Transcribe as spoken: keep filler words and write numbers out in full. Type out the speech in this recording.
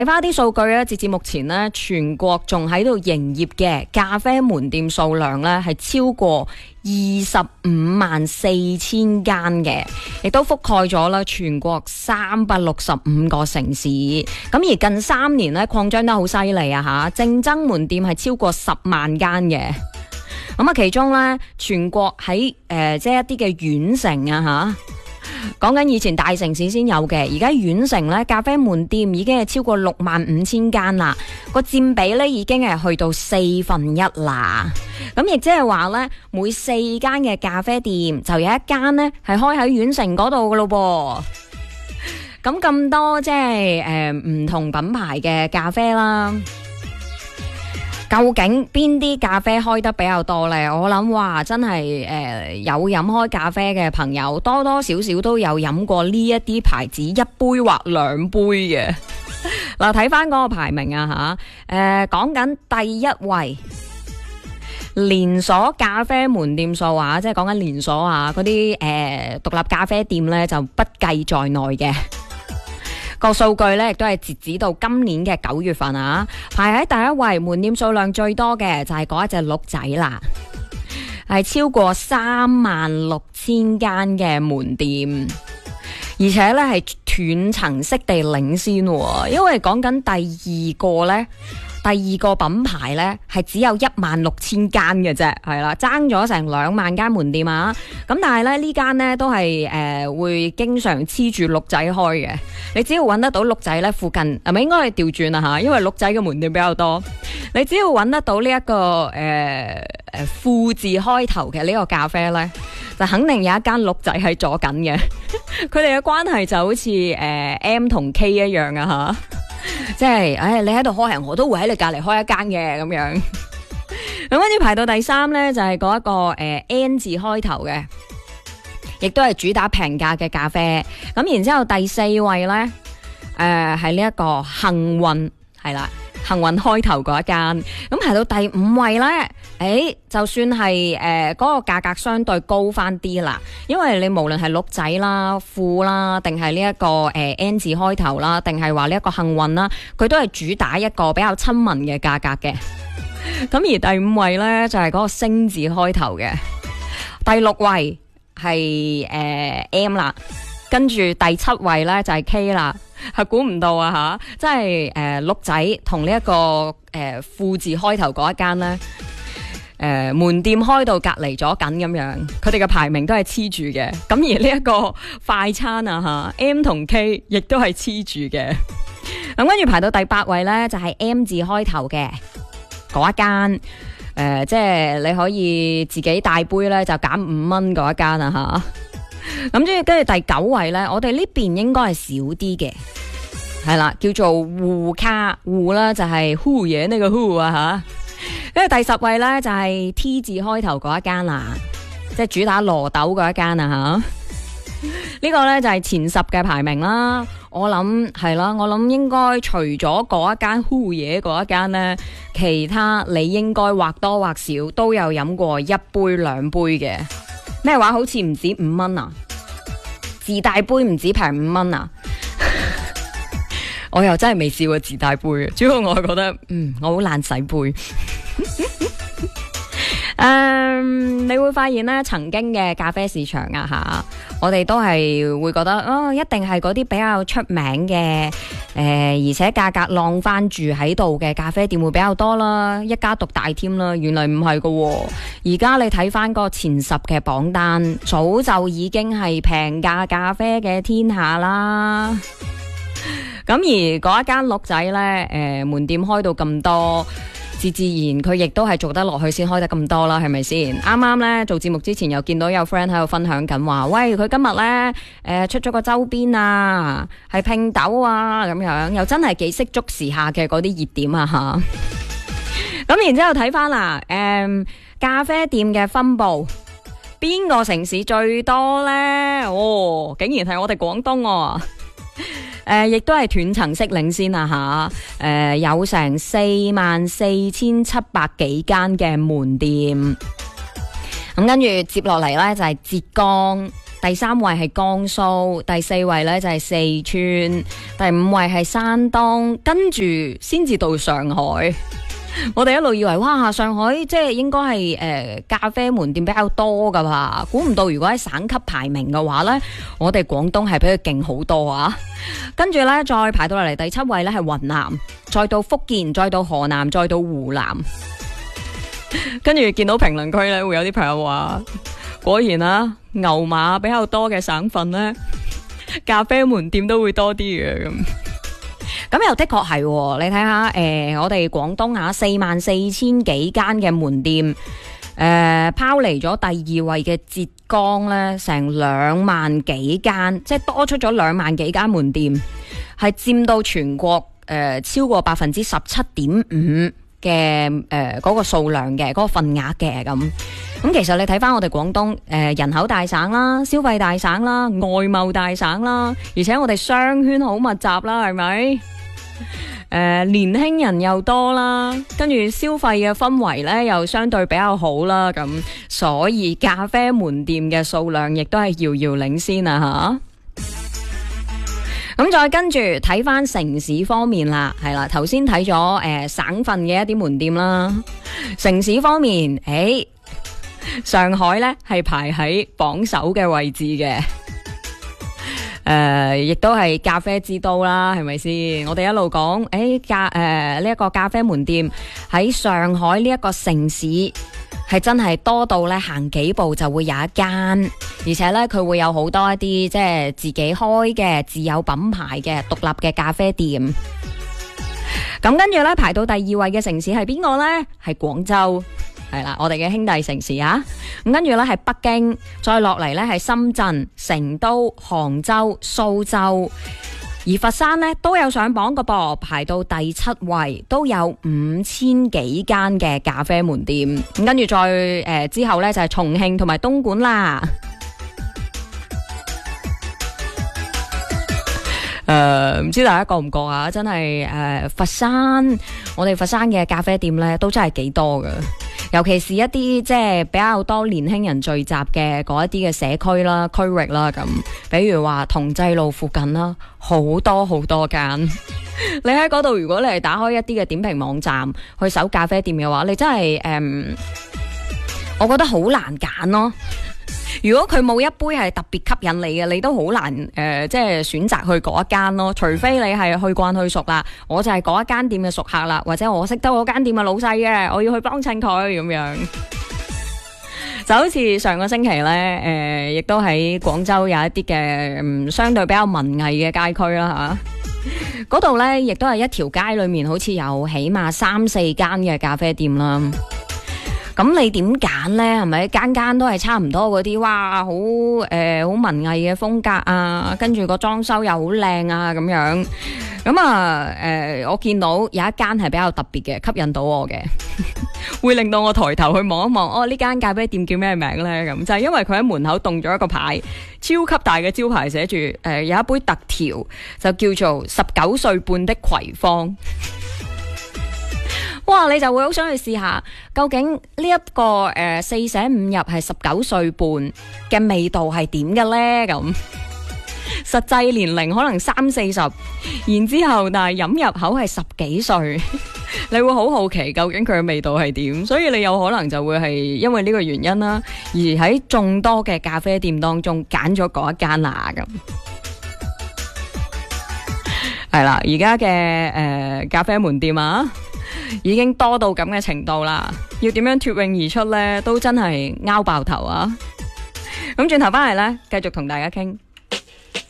睇翻啲數據咧，截至目前咧，全國仲喺度營業嘅咖啡門店數量咧係超過二十五萬四千間嘅，亦都覆蓋咗啦全國三百六十五個城市。咁而近三年咧擴張得好犀利啊吓，競爭門店係超過十萬間嘅。咁啊，其中咧全國喺誒即係一啲嘅縣城啊吓。講緊以前大城市先有嘅，而家縣城咧咖啡門店已經係超過六萬五千間啦，個佔比咧已經係去到四分一啦。咁亦即係話咧，每四間嘅咖啡店就有一間咧係開喺縣城嗰度噶咯噃。咁咁多即係誒唔同品牌嘅咖啡啦。究竟邊啲咖啡開得比較多呢？我諗哇，真係誒、呃、有飲開咖啡嘅朋友，多多少少都有飲過呢一啲牌子一杯或兩杯嘅。嗱，睇翻嗰個排名啊吓，誒講緊第一位連鎖咖啡門店數啊，即係講緊連鎖啊，嗰啲誒獨立咖啡店呢，就不計在內嘅。個數據咧，亦都係截止到今年嘅九月份啊，排喺第一位門店數量最多嘅就係嗰一隻鹿仔啦，係超過三萬六千間嘅門店，而且咧係斷層式地領先，因為講緊第二個咧。第二個品牌呢係只有一萬六千間嘅啫，係啦，爭咗成兩萬間門店啊！咁但係咧呢間呢都係誒、呃、會經常黐住鹿仔開嘅。你只要揾得到鹿仔呢附近，係咪應該係調轉啊吓？因為鹿仔嘅門店比較多，你只要揾得到呢、這、一個誒誒富字開頭嘅呢個咖啡呢，就肯定有一間鹿仔係坐緊嘅。佢哋嘅關係就好似誒、呃、M 同 K 一樣啊吓。即係，唉，你喺度開行，我都會喺你隔籬開一間嘅咁樣。咁跟住排到第三呢，就係、是、嗰一個誒、呃、N 字開頭嘅，亦都係主打平價嘅咖啡。咁然之後第四位呢，誒係呢一個幸運，係啦。幸運開頭嗰一間，咁排到第五位呢，誒，就算係誒嗰個價格相對高翻啲啦，因為你無論係鹿仔啦、富啦，定係呢一個誒、呃、N 字開頭啦，定係話呢一個幸運啦，佢都係主打一個比較親民嘅價格嘅。咁而第五位呢，就係、是、嗰個星字開頭嘅，第六位係誒、呃、M 啦，跟住第七位呢，就係、是、K 啦。係估唔到啊吓，即係誒鹿仔同呢一個誒、呃、富字開頭嗰一間咧，誒、呃、門店開到隔離咗緊咁樣，佢哋嘅排名都係黐住嘅。咁而呢一個快餐啊吓 ，M 同 K 亦都係黐住嘅。咁跟住排到第八位咧，就係、是、M 字開頭嘅嗰一間，誒、呃、即係你可以自己帶杯咧就減五蚊嗰一間啊吓。咁跟住跟住第九位呢，我哋呢邊應該係少啲嘅，係啦，叫做戶卡戶啦，就係 who 嘢呢個 who 啊吓。跟住第十位呢，就係、是、T 字開頭嗰一間啦，即係主打羅豆嗰一間啊吓。呢個呢，就係、是、前十嘅排名啦。我諗係啦，我諗應該除咗嗰一間 who 嘢嗰一間呢，其他你應該或多或少都有飲過一杯兩杯嘅。咩話？好似唔止五蚊啊！自帶杯唔止平五蚊啊！我又真係未試過自帶杯，主要我係覺得，嗯，我好懶洗杯。誒、um, 你會發現咧，曾經嘅咖啡市場啊吓，我哋都係會覺得，哦，一定係嗰啲比較出名嘅，誒、呃，而且價格浪翻住喺度嘅咖啡店會比較多啦，一家獨大添啦。原來唔係噶，而家你睇翻個前十嘅榜單，早就已經係平價咖啡嘅天下啦。咁而嗰一間鹿仔呢，誒、呃，門店開到咁多。自自然佢亦都係做得落去先開得咁多啦，係咪先？啱啱咧做節目之前又見到有 friend 喺度分享緊話，喂，佢今日咧誒出咗個周邊啊，係拼豆啊咁樣，又真係幾識捉時下嘅嗰啲熱點啊吓。咁然之後睇翻啦，誒、嗯、咖啡店嘅分佈，邊個城市最多咧？哦，竟然係我哋廣東哦。誒、呃，亦都係斷層式領先啊吓，誒、呃、有成四萬四千七百幾間嘅門店，咁跟住接落嚟呢，就係、是、浙江， 第三位係江蘇，第四位呢就係四川，第五位係山東，跟住先至到上海。我哋一路以為哇，上海即係應該係誒咖啡門店比較多噶吧，估唔到如果喺省級排名嘅話呢，我哋廣東係比佢勁好多啊！跟住呢，再排到落嚟第七位呢係雲南，再到福建，再到河南，再到湖南。跟住見到評論區呢，會有啲朋友話，果然啊，牛馬比較多嘅省份呢，咖啡門店都會多啲嘅咁。咁又的確係、哦，你睇下，誒、呃，我哋廣東啊，四萬四千幾間嘅門店，誒、呃，拋離咗第二位嘅浙江咧，成兩萬幾間，即係多出咗兩萬幾間門店，係佔到全國誒、呃、超過百分之十七點五嘅誒嗰個數量嘅嗰、嗰個份額嘅咁。咁其實你睇翻我哋廣東，誒、呃、人口大省啦，消費大省啦，外貿大省啦，而且我哋商圈好密集啦，係咪？誒、呃，年輕人又多啦，跟住消費嘅氛圍咧又相對比較好啦，咁所以咖啡門店嘅數量亦都係遙遙領先啊吓。咁再跟住睇翻城市方面啦，係啦，頭先睇咗誒省份嘅一啲門店啦，城市方面，誒、欸、上海咧係排喺榜首嘅位置嘅。誒、呃，亦都係咖啡之都啦，係咪先？我哋一路講，誒、欸、咖誒呢一個咖啡門店喺上海呢一個城市係真係多到咧行幾步就會有一間，而且咧佢會有好多一啲即係自己開嘅自有品牌嘅獨立嘅咖啡店。咁跟住咧排到第二位嘅城市係邊個呢？係廣州。係啦，我哋嘅兄弟城市啊，咁跟住咧係北京，再落嚟咧係深圳、成都、杭州、蘇州，而佛山呢都有上榜嘅噃，排到第七位，都有五千幾間嘅咖啡門店。咁跟住再誒、呃、之後咧就係重慶同埋東莞啦。誒、呃，唔知大家覺唔覺啊？真係誒、呃，佛山，我哋佛山嘅咖啡店咧都真係幾多噶。尤其是一啲即係比較多年輕人聚集嘅嗰一啲嘅社區啦、區域啦咁，比如話同濟路附近啦，好多好多間。你喺嗰度，如果你係打開一啲嘅點評網站去搜咖啡店嘅話，你真係誒、嗯，我覺得好難揀咯。如果佢冇一杯係特別吸引你嘅，你都好難誒、呃，即係選擇去嗰一間咯。除非你係去慣去熟啦，我就係嗰一間店嘅熟客啦，或者我識得嗰間店嘅老細嘅，我要去幫襯佢咁樣。就好似上個星期呢，誒、呃，亦都喺廣州有一啲嘅、嗯、相對比較文藝嘅街區啦吓，嗰度呢，亦都係一條街裏面好似有起碼三四間嘅咖啡店啦。咁你點揀呢？係咪間間都係差唔多嗰啲？哇，好誒，好、呃、文藝嘅風格啊，跟住個裝修又好靚啊，咁樣。咁啊，誒、呃，我見到有一間係比較特別嘅，吸引到我嘅，會令到我抬頭去望一望。哦，呢間咖啡店叫咩名呢？咁就係、是、因為佢喺門口動咗一個牌，超級大嘅招牌寫住誒，有一杯特調，就叫做十九歲半的葵芳。哇！你就會好想去試下，究竟呢、這、一個誒、呃、四捨五入係十九歲半嘅味道係點嘅呢？咁實際年齡可能三四十，然之後但係飲入口係十幾歲，你會好好奇究竟佢嘅味道係點，所以你有可能就會係因為呢個原因啦，而喺眾多嘅咖啡店當中揀咗嗰一間啦咁。係啦，而家嘅誒咖啡門店啊，已經多到咁嘅程度啦，要點樣脫穎而出呢？都真係拗爆頭啊！咁轉頭翻嚟呢，繼續同大家傾。